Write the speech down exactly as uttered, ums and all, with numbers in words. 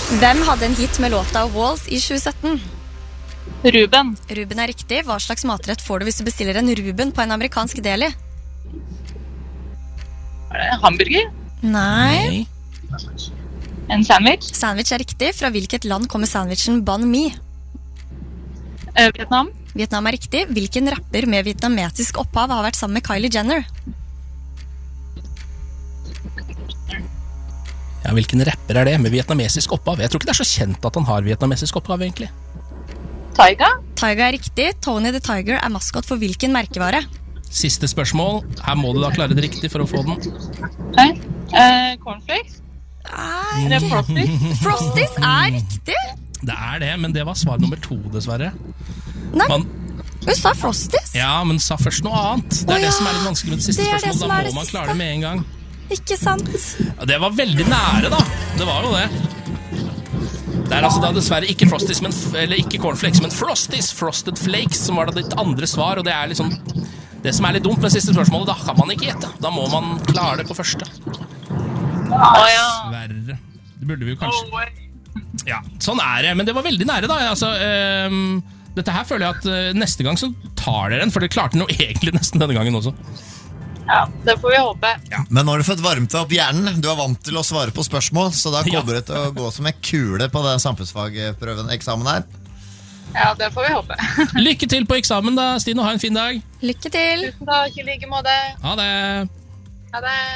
Hvem hadde en hit med låta Walls i tjue sytten? Ruben. Ruben er riktig. Hva slags matrett får du hvis du bestiller en Ruben på en amerikansk deli? Er det hamburger? Nei. En sandwich? Sandwich er riktig. Fra hvilket land kommer sandwichen banh mi? Eh, Vietnam? Vietnam er riktig. Hvilken rapper med vietnametisk opphav har vært sammen med Kylie Jenner? Ja, hvilken rapper er det med vietnamesisk opphav? Jeg tror ikke det er så kjent at han har vietnamesisk opphav, egentlig. Tyga? Tyga er riktig. Tony the Tiger er maskot for hvilken merkevare? Siste spørsmål. Her må du da klare det riktig for å få den. Nei. Eh, cornflakes? Nei. Er det Frosties? Frosties er riktig. Det er det, men det var svar nummer to, dessverre. Nei, Man, du sa Frosties. ja, men sa først noe annet. Det er Å, det ja. som er litt vanskelig med det siste Det er det spørsmålet. som Da er det må man siste. klare det med en gang. Ikke sant? Ja, det var veldig nære, da. Det var jo det. Det er altså da dessverre ikke Frosties, men, eller ikke cornflakes, men Frosties, Frosted Flakes, som var da ditt andre svar, og det er liksom det som er litt dumt med siste spørsmålet. Da kan man ikke gjette. Da må man klare det på første. Å ja. Dessverre. Det burde vi jo kanskje. Ja, sånn er det, men det var veldig nære, da. Altså, øhm, dette her føler jeg at øh, neste gang så tar dere den, for dere klarte den jo egentlig nesten denne gangen også. Ja, det får vi håpe. Ja. Men nå har du fått varmt deg opp hjernen. Du er vant til å svare på spørsmål, så da kommer Ja. det til å gå som en kule på den samfunnsfagprøven eksamen her. Ja, det får vi håpe. Lykke til på eksamen da, Stine, og ha en fin dag. Lykke til. Tusen takk, i like måte. Ha det. Ha det.